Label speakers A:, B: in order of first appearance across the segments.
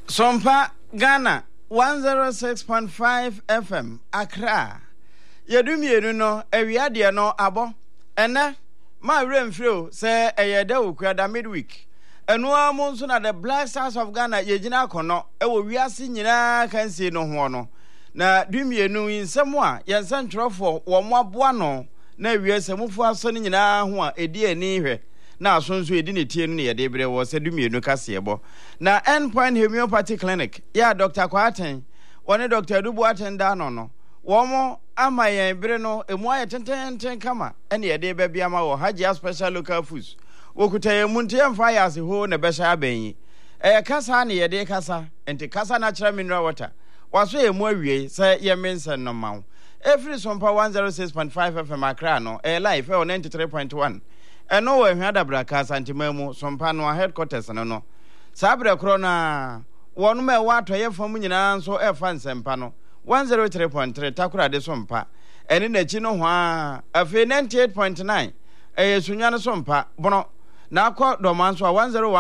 A: Sompa Ghana 106.5 FM Accra. Yedumienu no ewiade no abo. Ene ma remfrio say eyede okuada midweek. Enu amu nso na the Black Stars of Ghana yegina kono ewo wiase nyina kansie no ho no. Na dumienu nsemu a yensentwerofo wo mo aboa no na wiase mufu aso ne nyina ho a edi ani hwe. Na asonso edi ne tie no ne yede bre wo se dumienu kase ebo. Na Endpoint Homeopathy Clinic ya Dr. Kwaten woni Dr. Dubu atenda no womo ama yen bre no emu aye tenten kama ene yede ba bia ma wo Hajia Special Local Foods wokuta yemunte yemfa ya se ho ne besha abenyi kasa ne yede kasa enti kasa natural mineral water waso emu awie se yemensen no mawo every sompa 106.5 FM Accra no live 93.1 eno we hwada braka antimamu sompa no headquarters no sabre krona wonu me wato ye fam nyina nso efa nsempa no 103.3 takura de sompa eni na chi no ho a afi 98.9 sunwa no sompa bono na akọ doma nso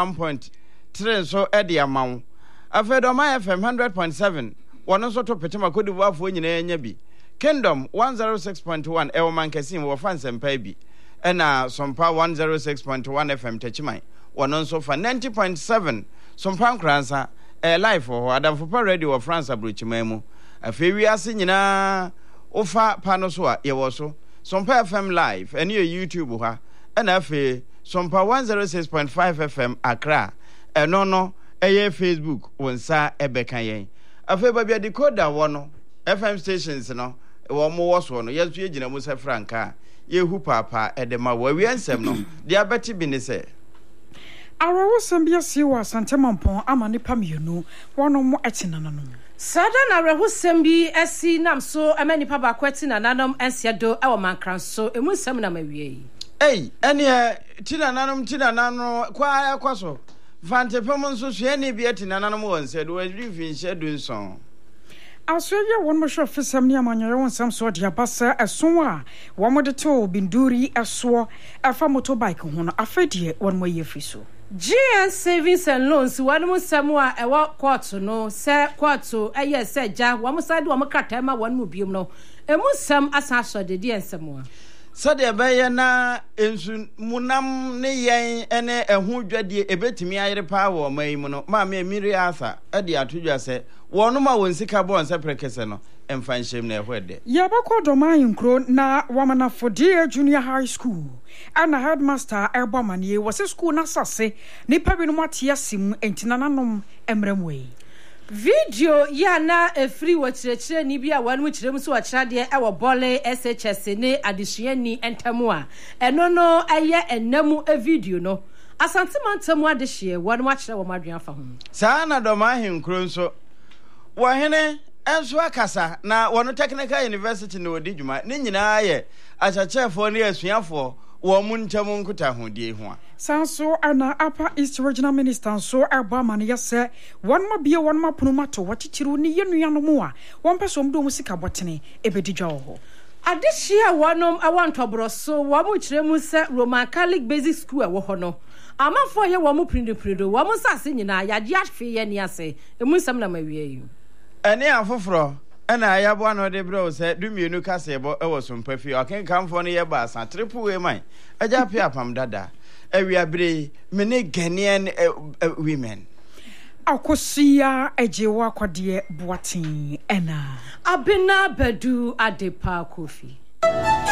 A: 101.3 nso ede amawo afi doma FM 100.7 wono nso to petema kodibu afo nyina enya bi Kingdom 106.1 ewo mankesim wo fa nsempa bi ena sompa 106.1 FM tachimai wono nso fa 90.7 sompa nkransa live for Adamfo Radio of France abrochimemu afi wiase nyina ofa pano so a yewo so sompa FM live ene YouTube ha ena afi sompa 106.5 FM Accra eno no eye Facebook wonsa ebeka yen afi babia decoder wono FM stations no wo mo wo so no yesu yegina mu se franka yehu papa edema wa wiensem no dia beti bi ne se Arawo sambia siwa santemampon ama nipa mienu wono mo etinananom
B: Sada na rehu sembi esi nam so amani pa ba kweti nananom ensedo ewo mankranso emu sem na mawie
A: ene tinanano kwa kwaso vante pemo nso so ene bi etinananom wonsedo wa rifi nsedu nson
C: Asweye won mo shofe sam ni amanyere won sam so de abasa eson a wo mo de to binduri eso afa motorbike ho no afedie won mo yefi so
B: GN Savings and Loans one mo samwa ewo court no se court eye se ja wo mo side wo mo krata ma won mo biom no emu sam asa so de die ensamwa
A: sade beye na ensu munam ne yen ene ehu dwadie ebetimi ayere pa wo mai mu no ma me miri asa ade atodwa se wono ma won sika bon se prekese no emfa nshem na ehwede
C: yabakọ domain nkro na wamanafo die junior high school ana headmaster erbomanie wose school na sase nipa bi no matia sim entinananom emremwe
B: Video ya na efri wachirechire ni bia wanu wachiremu so wachirade ewo bole SHS ne adesuani entamu a eno no eye enamu video no asante mantamu adehye wanu wachire wo madwan fa ho
A: saa na doma henkro nso wo hene enso akasa na wono technical university no odi dwuma ne nyina ye achachefo ne asuafo wo muntamu nkuta hodie ho a
C: sanso ana apa East Regional Minister so Erbomanie yese won ma bie won ma punumato wachichiru ni yenuano mu a won pesom do musika botene ebedidwa ho
B: adehye wonom awantobro so wo mu kiremu se Roman Catholic Basic School wo ho no amafo ye wo mu prindo wo mu sase nyina yade ahwe ye ni ase emunsam na mawie yi
A: ene afoforo ena ayabo no de bro se dumienu kase ebo ewo sompafi okenkamfo no ye ba asa triple a man aja pia pam dada ewiabre mene Ghanaian women
C: akosia ejewa kwade boatin ena
B: abena badu adepa kofi